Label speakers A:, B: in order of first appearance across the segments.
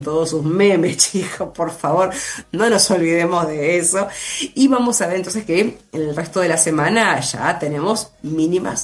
A: todos sus memes, chicos, por favor, no nos olvidemos de eso. Y vamos a ver entonces que en el resto de la semana ya tenemos mínimas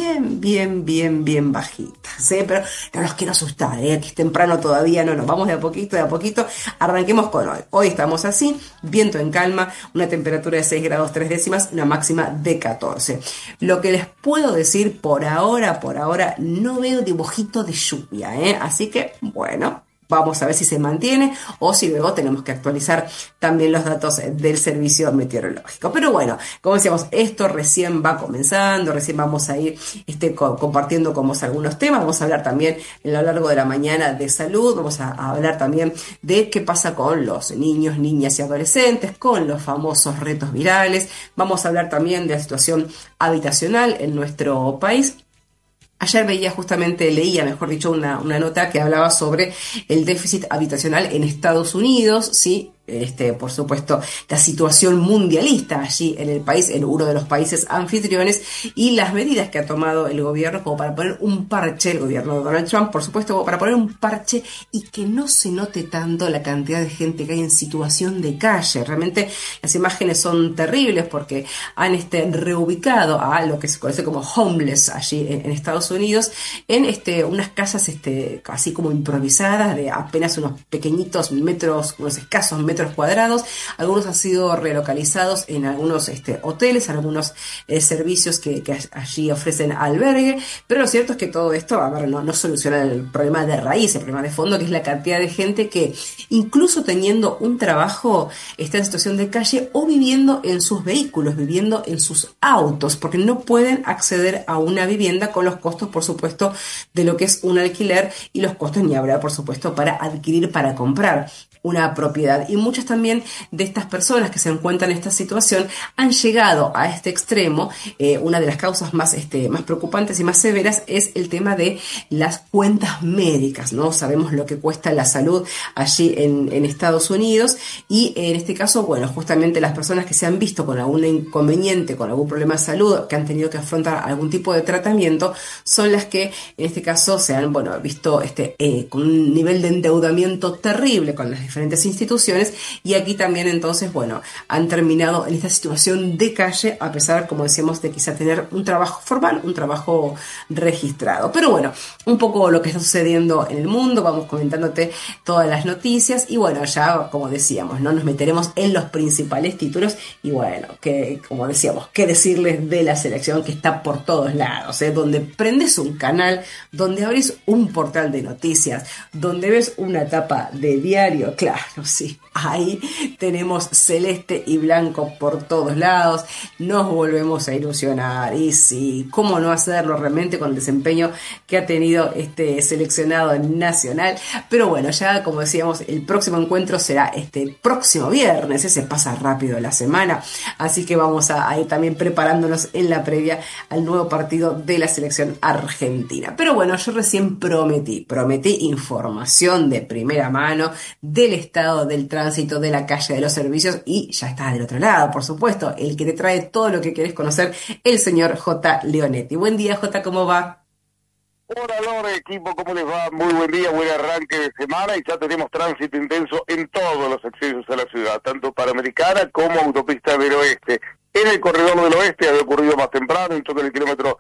A: bien bajitas, ¿sí? Pero no los quiero asustar, que es temprano todavía, no, nos vamos de a poquito, arranquemos con hoy. Hoy estamos así, viento en calma, una temperatura de 6 grados 3 décimas, una máxima de 14. Lo que les puedo decir por ahora, no veo dibujito de lluvia, así que, bueno, vamos a ver si se mantiene o si luego tenemos que actualizar también los datos del servicio meteorológico. Pero bueno, como decíamos, esto recién va comenzando, recién vamos a ir compartiendo con vos algunos temas. Vamos a hablar también a lo largo de la mañana de salud, vamos a hablar también de qué pasa con los niños, niñas y adolescentes, con los famosos retos virales. Vamos a hablar también de la situación habitacional en nuestro país. Ayer leía, mejor dicho, una nota que hablaba sobre el déficit habitacional en Estados Unidos, ¿sí? Por supuesto, la situación mundialista allí en el país, en uno de los países anfitriones, y las medidas que ha tomado el gobierno como para poner un parche, el gobierno de Donald Trump, por supuesto, como para poner un parche y que no se note tanto la cantidad de gente que hay en situación de calle. Realmente las imágenes son terribles porque han reubicado a lo que se conoce como homeless allí en Estados Unidos, en unas casas así como improvisadas de apenas unos pequeñitos metros, unos escasos metros cuadrados. Algunos han sido relocalizados en algunos hoteles, algunos servicios que allí ofrecen albergue, pero lo cierto es que todo esto, a ver, no soluciona el problema de raíz, el problema de fondo, que es la cantidad de gente que, incluso teniendo un trabajo, está en situación de calle o viviendo en sus vehículos, viviendo en sus autos, porque no pueden acceder a una vivienda con los costos, por supuesto, de lo que es un alquiler y los costos ni habrá, por supuesto, para adquirir, para comprar una propiedad. Y muchas también de estas personas que se encuentran en esta situación han llegado a este extremo. Una de las causas más preocupantes y más severas es el tema de las cuentas médicas, ¿no? Sabemos lo que cuesta la salud allí en Estados Unidos, y en este caso, bueno, justamente las personas que se han visto con algún inconveniente, con algún problema de salud, que han tenido que afrontar algún tipo de tratamiento, son las que en este caso se han, bueno, visto con un nivel de endeudamiento terrible con las diferentes instituciones, y aquí también entonces, bueno, han terminado en esta situación de calle, a pesar, como decíamos, de quizá tener un trabajo formal, un trabajo registrado. Pero bueno, un poco lo que está sucediendo en el mundo, vamos comentándote todas las noticias, y bueno, ya como decíamos, no nos meteremos en los principales títulos, y bueno, que como decíamos, qué decirles de la selección que está por todos lados, donde prendes un canal, donde abrís un portal de noticias, donde ves una tapa de diario. Claro, sí, ahí tenemos celeste y blanco por todos lados, nos volvemos a ilusionar, y sí, cómo no hacerlo realmente con el desempeño que ha tenido este seleccionado nacional. Pero bueno, ya como decíamos, el próximo encuentro será este próximo viernes, se pasa rápido la semana, así que vamos a ir también preparándonos en la previa al nuevo partido de la selección argentina. Pero bueno, yo recién prometí información de primera mano del estado del tránsito de la calle de los servicios, y ya está del otro lado, por supuesto, el que te trae todo lo que querés conocer, el señor J. Leonetti. Buen día, J, ¿cómo va?
B: Hola Lore, equipo, ¿cómo les va? Muy buen día, buen arranque de semana, y ya tenemos tránsito intenso en todos los accesos a la ciudad, tanto Panamericana como Autopista del Oeste. En el corredor del oeste había ocurrido más temprano, un choque en el kilómetro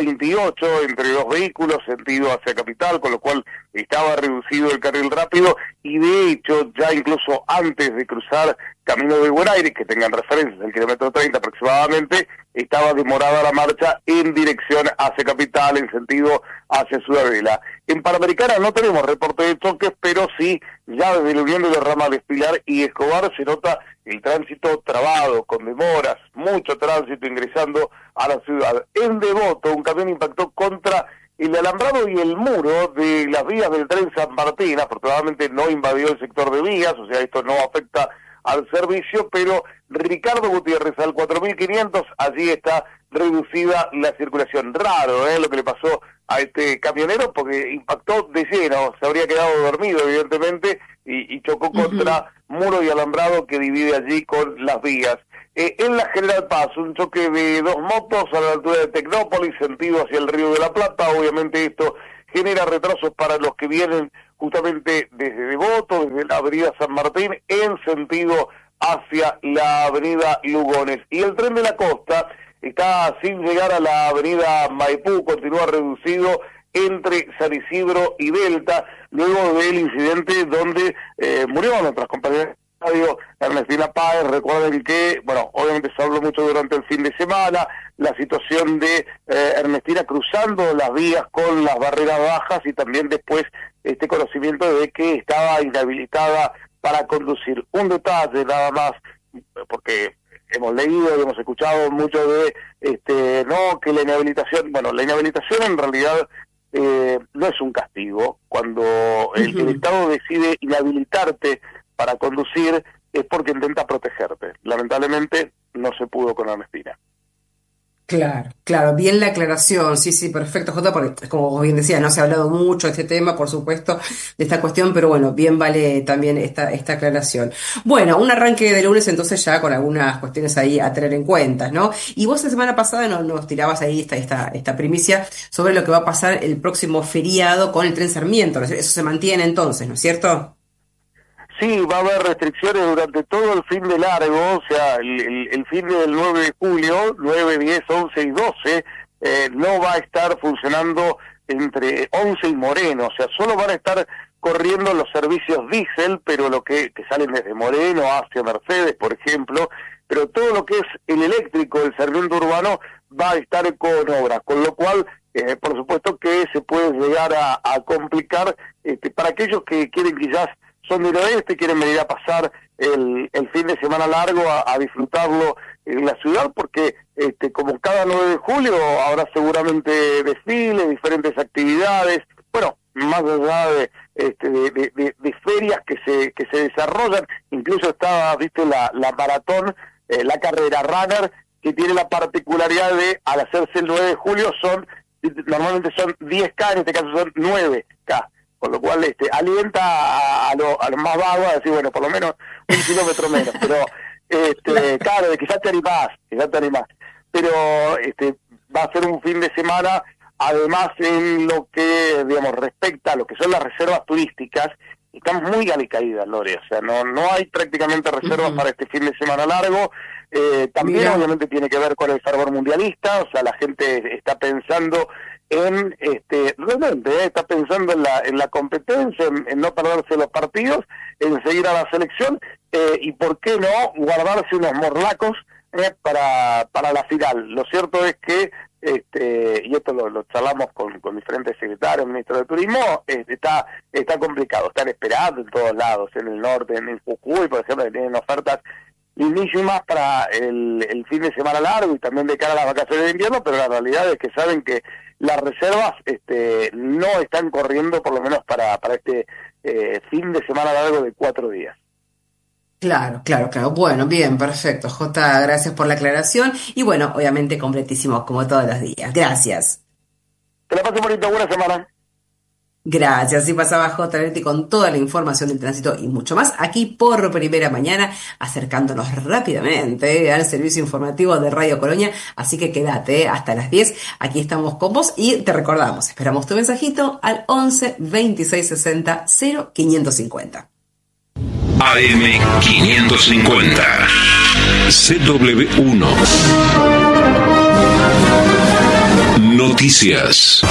B: 28 entre dos vehículos, sentido hacia Capital, con lo cual estaba reducido el carril rápido, y de hecho ya incluso antes de cruzar Camino de Buen Aire, que tengan referencias, el kilómetro 30 aproximadamente, estaba demorada la marcha en dirección hacia Capital, en sentido hacia Ciudadela. En Panamericana no tenemos reporte de choques, pero sí, ya desde la unión de los ramales Pilar y Escobar se nota el tránsito trabado, con demoras, mucho tránsito ingresando a la ciudad. En Devoto, un camión impactó contra el alambrado y el muro de las vías del tren San Martín. Afortunadamente no invadió el sector de vías, o sea, esto no afecta al servicio, pero Ricardo Gutiérrez al 4500, allí está reducida la circulación. Raro, lo que le pasó a este camionero, porque impactó de lleno, se habría quedado dormido evidentemente, y chocó contra muro y alambrado que divide allí con las vías. En la General Paz, un choque de dos motos a la altura de Tecnópolis, sentido hacia el Río de la Plata. Obviamente esto genera retrasos para los que vienen justamente desde Devoto, desde la avenida San Martín, en sentido hacia la avenida Lugones. Y el tren de la costa está sin llegar a la avenida Maipú, continúa reducido entre San Isidro y Delta, luego del incidente donde murió nuestras compañeras de radio, Ernestina Páez. Recuerden que, bueno, obviamente se habló mucho durante el fin de semana, la situación de Ernestina cruzando las vías con las barreras bajas y también después este conocimiento de que estaba inhabilitada para conducir. Un detalle nada más, porque hemos leído y hemos escuchado mucho de no, que la inhabilitación, bueno, la inhabilitación en realidad no es un castigo. Cuando el Estado decide inhabilitarte para conducir es porque intenta protegerte. Lamentablemente no se pudo con Ernestina.
A: Claro, claro, bien la aclaración, sí, perfecto, Jota, porque como vos bien decías, no se ha hablado mucho de este tema, por supuesto, de esta cuestión, pero bueno, bien vale también esta aclaración. Bueno, un arranque de lunes entonces ya con algunas cuestiones ahí a tener en cuenta, ¿no? Y vos la semana pasada nos tirabas ahí esta primicia sobre lo que va a pasar el próximo feriado con el tren Sarmiento, ¿no? Eso se mantiene entonces, ¿no es cierto?
B: Sí, va a haber restricciones durante todo el fin de largo, o sea, el fin del 9 de julio, 9, 10, 11 y 12, no va a estar funcionando entre 11 y Moreno, o sea, solo van a estar corriendo los servicios diésel, pero lo que salen desde Moreno hacia Mercedes, por ejemplo, pero todo lo que es el eléctrico, el Sarmiento urbano, va a estar con obras, con lo cual, por supuesto que se puede llegar a complicar para aquellos que quieren quizás son del oeste, quieren venir a pasar el fin de semana largo a disfrutarlo en la ciudad, porque como cada 9 de julio habrá seguramente desfiles, diferentes actividades, bueno, más allá de ferias que se desarrollan, incluso está, viste, la maratón, la carrera runner, que tiene la particularidad de, al hacerse el 9 de julio, normalmente son 10K, en este caso son 9K. Con lo cual alienta a los más vagos a decir, bueno, por lo menos 1 kilómetro menos, pero claro, quizás te animás, pero va a ser un fin de semana, además en lo que, digamos, respecta a lo que son las reservas turísticas, están muy alicaídas, Lore, o sea, no hay prácticamente reservas para este fin de semana largo. También obviamente tiene que ver con el fervor mundialista, o sea, la gente está pensando realmente está pensando en la competencia, en no perderse los partidos, en seguir a la selección, y por qué no guardarse unos morlacos para la final. Lo cierto es que, y esto lo charlamos con diferentes secretarios, ministros de Turismo, está complicado, están esperando en todos lados, en el norte, en Jujuy, por ejemplo, que tienen ofertas lindísimas para el fin de semana largo y también de cara a las vacaciones de invierno, pero la realidad es que saben que las reservas no están corriendo, por lo menos para este fin de semana largo de 4 días.
A: Claro. Bueno, bien, perfecto. Jota, gracias por la aclaración. Y bueno, obviamente completísimo como todos los días. Gracias.
B: Que la pasen bonito, buena semana.
A: Gracias, así pasaba J. Leti con toda la información del tránsito y mucho más, aquí por Primera Mañana, acercándonos rápidamente al servicio informativo de Radio Colonia, así que quédate hasta las 10, aquí estamos con vos y te recordamos, esperamos tu mensajito al 11 26 60 0550.
C: AM 550 CW1 Noticias.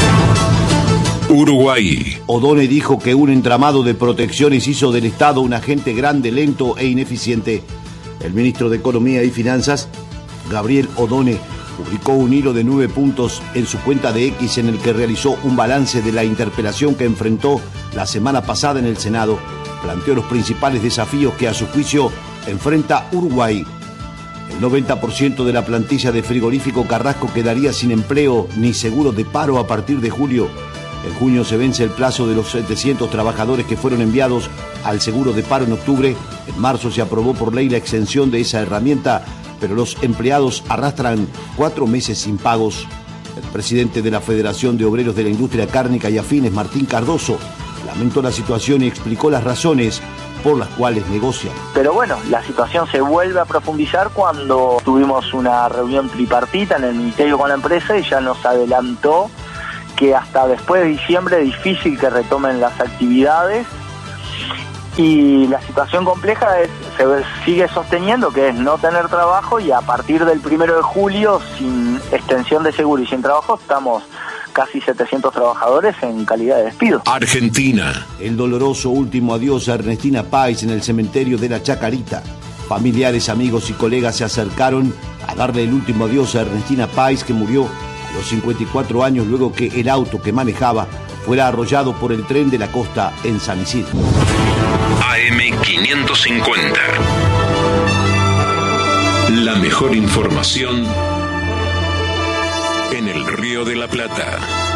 C: Uruguay.
D: Odone dijo que un entramado de protecciones hizo del Estado un agente grande, lento e ineficiente. El ministro de Economía y Finanzas, Gabriel Odone, publicó un hilo de 9 puntos en su cuenta de X en el que realizó un balance de la interpelación que enfrentó la semana pasada en el Senado. Planteó los principales desafíos que a su juicio enfrenta Uruguay. El 90% de la plantilla de Frigorífico Carrasco quedaría sin empleo ni seguro de paro a partir de julio. En junio se vence el plazo de los 700 trabajadores que fueron enviados al seguro de paro en octubre. En marzo se aprobó por ley la exención de esa herramienta, pero los empleados arrastran 4 meses sin pagos. El presidente de la Federación de Obreros de la Industria Cárnica y Afines, Martín Cardoso, lamentó la situación y explicó las razones por las cuales negocian.
E: Pero bueno, la situación se vuelve a profundizar cuando tuvimos una reunión tripartita en el Ministerio con la empresa y ya nos adelantó que hasta después de diciembre es difícil que retomen las actividades. Y la situación compleja se sigue sosteniendo, que es no tener trabajo, y a partir del 1 de julio, sin extensión de seguro y sin trabajo, estamos casi 700 trabajadores en calidad de despido.
C: Argentina.
D: El doloroso último adiós a Ernestina Páez en el cementerio de la Chacarita. Familiares, amigos y colegas se acercaron a darle el último adiós a Ernestina Páez, que murió a los 54 años luego que el auto que manejaba fuera arrollado por el tren de la costa en San Isidro.
C: AM550. La mejor información en el Río de la Plata.